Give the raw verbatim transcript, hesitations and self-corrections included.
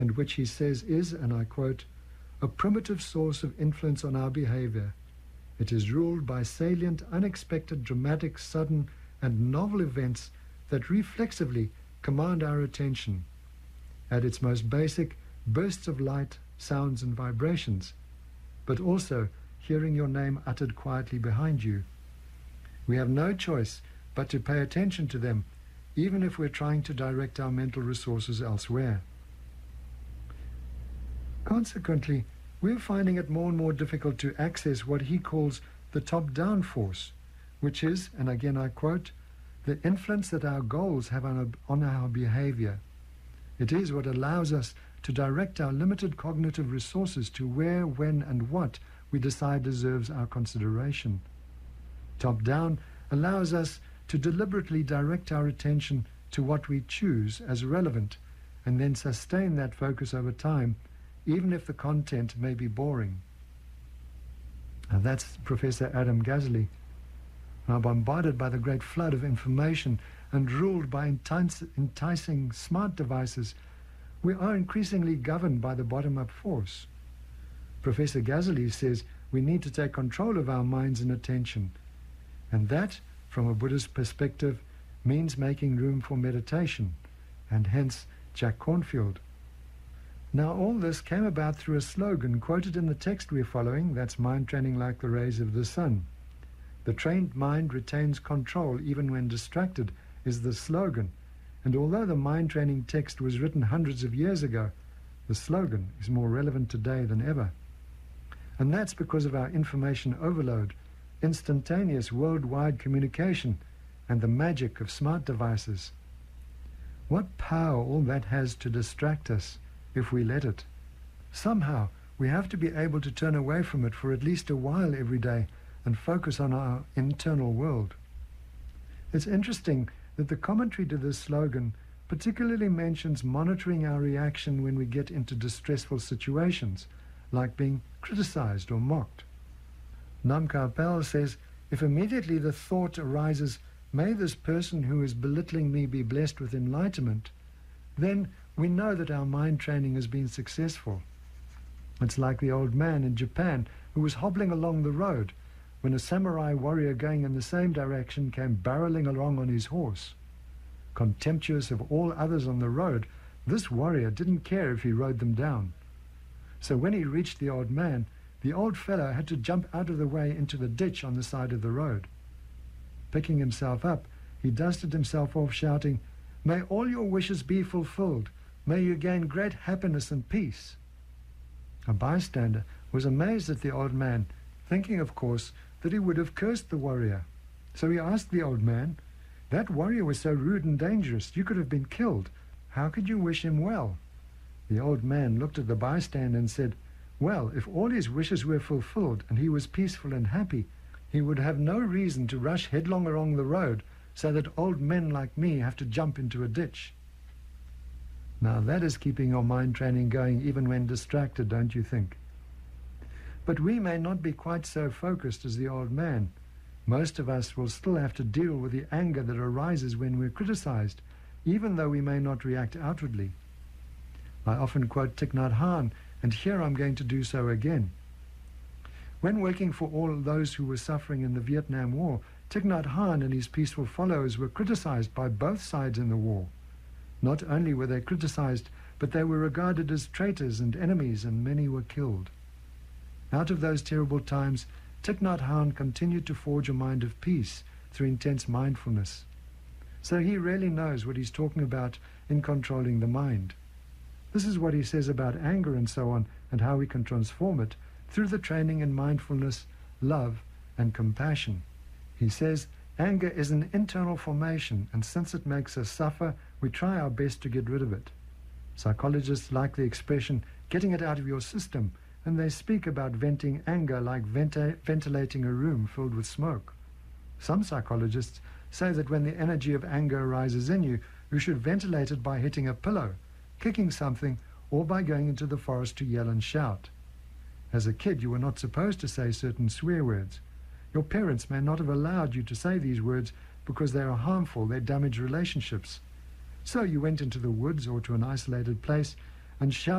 and which he says is, and I quote, a primitive source of influence on our behavior. It is ruled by salient, unexpected, dramatic, sudden, and novel events that reflexively command our attention. At its most basic, bursts of light, sounds, and vibrations, but also hearing your name uttered quietly behind you. We have no choice but to pay attention to them, even if we're trying to direct our mental resources elsewhere. Consequently, we're finding it more and more difficult to access what he calls the top-down force, which is, and again I quote, the influence that our goals have on our, on our behavior. It is what allows us to direct our limited cognitive resources to where, when, and what we decide deserves our consideration. Top-down allows us to deliberately direct our attention to what we choose as relevant, and then sustain that focus over time, even if the content may be boring. And that's Professor Adam Gazzaley. Now, bombarded by the great flood of information and ruled by entice, enticing smart devices, we are increasingly governed by the bottom-up force. Professor Gazzaley says we need to take control of our minds and attention, and that, from a Buddhist perspective, means making room for meditation, and hence Jack Cornfield. Now, all this came about through a slogan quoted in the text we're following, that's mind training like the rays of the sun. The trained mind retains control even when distracted is the slogan, and although the mind training text was written hundreds of years ago, the slogan is more relevant today than ever. And that's because of our information overload, instantaneous worldwide communication, and the magic of smart devices. What power all that has to distract us if we let it. Somehow, we have to be able to turn away from it for at least a while every day and focus on our internal world. It's interesting that the commentary to this slogan particularly mentions monitoring our reaction when we get into distressful situations, like being criticized or mocked. Nam Karpel says, if immediately the thought arises, may this person who is belittling me be blessed with enlightenment, then we know that our mind training has been successful. It's like the old man in Japan who was hobbling along the road when a samurai warrior going in the same direction came barreling along on his horse. Contemptuous of all others on the road, this warrior didn't care if he rode them down. So when he reached the old man, the old fellow had to jump out of the way into the ditch on the side of the road. Picking himself up, he dusted himself off, shouting, "May all your wishes be fulfilled. May you gain great happiness and peace." A bystander was amazed at the old man, thinking, of course, that he would have cursed the warrior. So he asked the old man, "That warrior was so rude and dangerous, you could have been killed. How could you wish him well?" The old man looked at the bystander and said, "Well, if all his wishes were fulfilled and he was peaceful and happy, he would have no reason to rush headlong along the road so that old men like me have to jump into a ditch." Now that is keeping your mind training going even when distracted, don't you think? But we may not be quite so focused as the old man. Most of us will still have to deal with the anger that arises when we're criticized, even though we may not react outwardly. I often quote Thich Nhat Hanh, and here I'm going to do so again. When working for all those who were suffering in the Vietnam War, Thich Nhat Hanh and his peaceful followers were criticized by both sides in the war. Not only were they criticized, but they were regarded as traitors and enemies, and many were killed. Out of those terrible times, Thich Nhat Hanh continued to forge a mind of peace through intense mindfulness. So he really knows what he's talking about in controlling the mind. This is what he says about anger and so on, and how we can transform it through the training in mindfulness, love, and compassion. He says, anger is an internal formation, and since it makes us suffer, we try our best to get rid of it. Psychologists like the expression, getting it out of your system, and they speak about venting anger like venti- ventilating a room filled with smoke. Some psychologists say that when the energy of anger arises in you, you should ventilate it by hitting a pillow, kicking something, or by going into the forest to yell and shout. As a kid, you were not supposed to say certain swear words. Your parents may not have allowed you to say these words because they are harmful, they damage relationships. So you went into the woods or to an isolated place and shout